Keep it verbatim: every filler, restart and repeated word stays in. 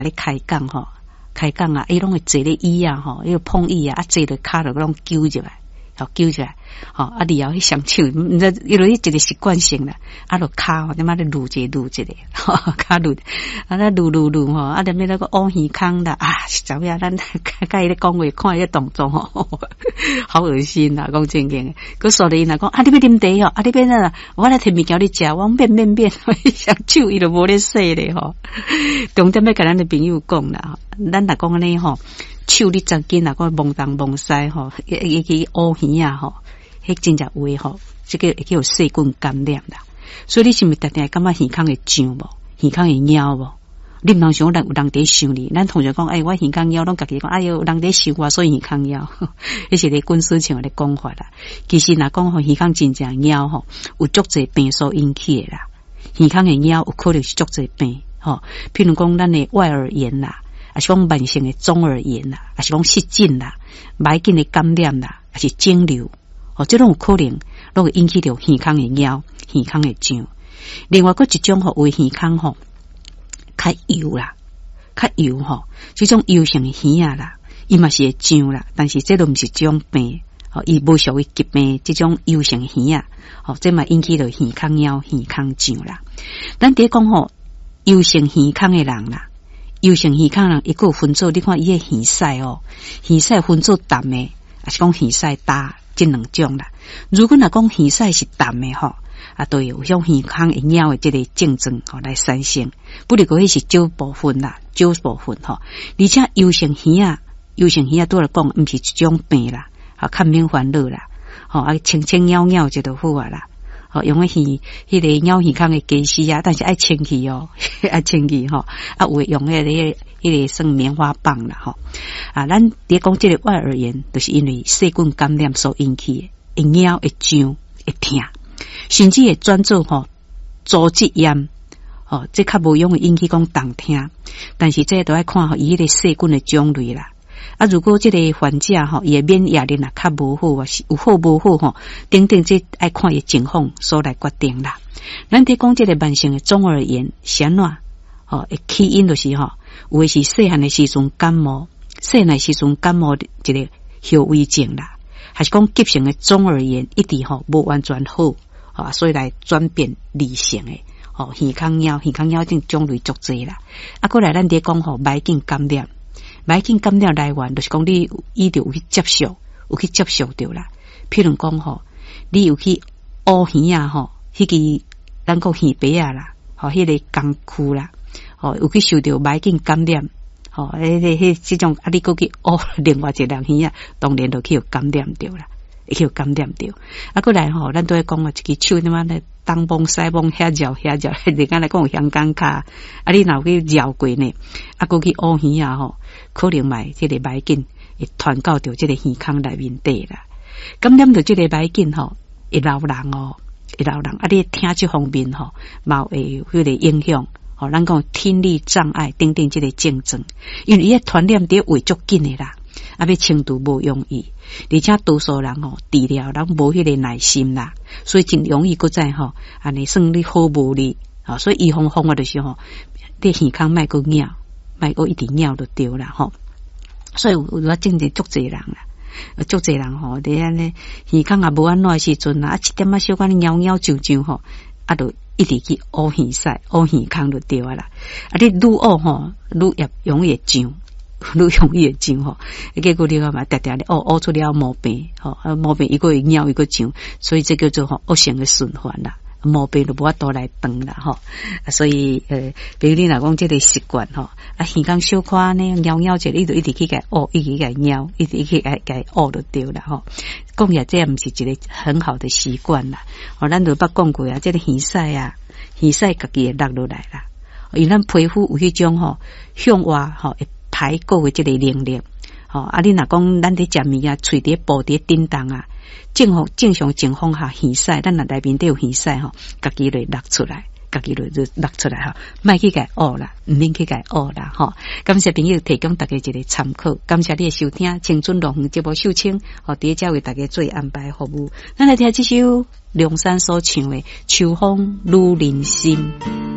咧开讲吼，开讲啊，伊拢会坐咧椅啊吼，伊个碰椅啊，啊坐咧骹落拢揪入来。好揪起来，好啊！你要去双手，唔知因为一个习惯性啦，啊，落骹吼，你妈的撸一撸一个，骹撸，啊，那撸撸撸吼，啊，踮咧那个乌鱼坑啦，啊，走呀，咱甲伊咧讲话，看伊咧动作吼，好恶心啦，讲正经诶。佮说咧因来讲，啊，你要啉茶哦，啊，你要哪？我来摕物件你食，我变变变，双手伊就无咧说咧吼。重点要甲咱的朋友讲啦，咱若讲安尼吼。手你真紧啊，讲蒙东蒙西吼，一个乌鱼啊吼，迄真正有诶吼，这个会叫细菌感染啦。所以你是毋是定定感觉耳孔会痒无？耳孔会痒无？你毋通想人有人伫想你，咱同学讲，哎，我耳孔痒，拢家己讲，哎哟，有人伫想我，所以耳孔痒，迄是咧军事上咧讲法啦。其实若讲吼，耳孔真正痒吼，有足侪病所引起诶啦。耳孔会痒，有可能是足侪病吼，譬如讲咱诶外耳炎啦。啊是讲慢性的中耳炎啦，啊是讲湿疹啦，脉菌的感染啦，啊是肿瘤，哦，这种有可能，拢会引起到耳孔的痒、耳孔的痒。另外，佫一种吼，为耳孔吼较油啦，较油吼，这种油性的耳啊啦，伊嘛是会痒啦，但是这都毋是这种病，哦，伊无属于疾病，这种油性的耳啊，哦，这嘛引起到耳孔痒、耳孔痒啦。咱伫讲吼，油性耳孔的人啦。油性耳孔人，伊个分做，你看伊个耳屎哦，耳屎分做淡的，还是讲耳屎大，这两种啦。如果若讲耳屎是淡的吼，啊，都有像耳孔会痒的这个症状吼来产生，不过迄是少部分啦，少部分吼。而且油性耳啊，油性耳啊，对来讲毋是一种病啦，啊，较免烦恼啦，吼啊，清清袅袅就都好啊啦。哦，用迄迄迄个鸟耳孔的机器啊，但是爱清气哦，爱清气吼，啊，有用迄、那个迄、那个算棉花棒啦吼。啊，咱伫讲这个外耳炎，就是因为细菌感染所引起的，会痒、会痒、会痛，甚至会转做吼组织炎。哦，这较无用会引起讲动痛，但是这都要看吼伊迄个细菌的种类啦。啊，如果这个患者吼，伊免疫力若较无好，或是有好无好吼，等等这爱看伊情况所来决定啦。咱伫讲这个慢性的中耳炎，啥呐？哦，起因就是吼，有诶是细汉的时阵感冒，细汉的时阵感冒一个后遗症啦，还是讲急性的中耳炎一直吼无完全好，啊，所以来转变理性诶，哦，耳孔痒、耳孔痒症种类足侪啦。啊，过来咱伫讲吼脉菌感染。脉菌感染来源就是讲你伊就有去接受，有去接受到啦。譬如讲吼，你有去乌耳啊吼，迄个咱讲耳鼻啊啦，吼，迄个工区啦，吼，有去受到脉菌感染，吼，迄个迄这种啊，你过去乌另外一个人耳啊，当然就去有感染到啦，会去有感染到。啊，过来吼，咱都会讲啊，一个手他妈的东摸西摸，遐绕遐绕，人家来讲有香港卡，啊，你若去绕过呢，啊，过去乌耳啊吼。可能买这个脉菌会传到到这个耳孔内面底啦，感染到这个脉菌吼，会老人哦，会老人啊，你听这方面吼，嘛会有迄个影响，吼，咱讲听力障碍等等这个症状，因为伊个传染伫位足紧的啦，啊，要程度无容易，而且多数人吼治疗人无迄个耐心啦，所以真容易搁再吼，安尼算你好无力，啊，所以预防方法就是吼，你耳孔莫搁痒。卖我一直尿就对啦吼，所以有我真正足侪人啦，足侪人吼，伫安尼耳孔也无安怎时阵啊，一点啊小可袅袅啾啾吼，啊，就一直去乌耳屎、乌耳孔就对啊啦。啊，你愈乌吼，愈也容易痒，愈容易痒吼。结果你看嘛，定定咧，乌乌出了毛病，吼，啊毛病一个会袅一个痒，所以这叫做吼恶性的循环啦。毛病就无法度来断啦吼，所以呃，比如你若讲这个习惯吼，啊，耳孔小可呢，袅袅者，你就一直去甲哦，一直甲袅，一直去甲甲哦就对啦吼。讲也这毋是一个很好的习惯啦，哦，咱就捌讲过啊，这个耳屎啊，耳屎家己会落落来啦，因为咱皮肤有迄种吼向外吼会排垢的这个能力，吼啊，你若讲咱伫食物啊，喙伫部伫叮当啊。正常正常情况下，耳屎咱若内面都有耳屎吼，家己就落出来，家己就就落出来吼，莫去甲学啦，毋免去甲学啦吼。感谢朋友提供大家一个参考，感谢你的收听，青春乐园节目秀清，吼，伫遮为大家做安排服务。咱来听这首梁山所唱的《秋风愈人心》。